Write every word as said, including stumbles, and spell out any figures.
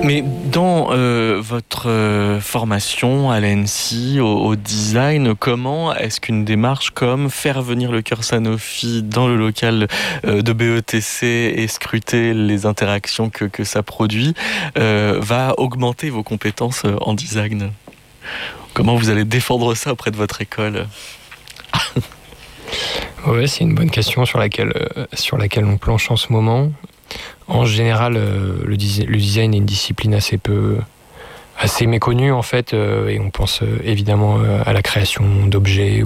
Mais dans euh, votre euh, formation à l'A N S I, au, au design, comment est-ce qu'une démarche comme faire venir le Chœur Sanofi dans le local euh, de B E T C et scruter les interactions que, que ça produit euh, va augmenter vos compétences en design ? Comment vous allez défendre ça auprès de votre école ? Ouais, c'est une bonne question sur laquelle, euh, sur laquelle on planche en ce moment. En général, euh, le, dis- le design est une discipline assez peu, assez méconnue en fait, euh, et on pense euh, évidemment euh, à la création d'objets